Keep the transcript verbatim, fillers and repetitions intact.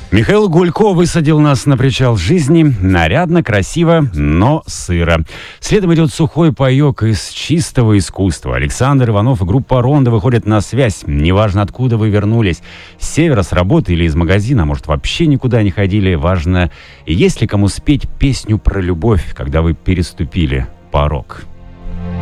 Михаил Гулько высадил нас на причал жизни. Нарядно, красиво, но сыро. Следом идет сухой паёк из чистого искусства. Александр Иванов и группа «Рондо» выходят на связь. Неважно, откуда вы вернулись. С севера, с работы или из магазина, может, вообще никуда не ходили. Важно, есть ли кому спеть песню про любовь, когда вы переступили порог.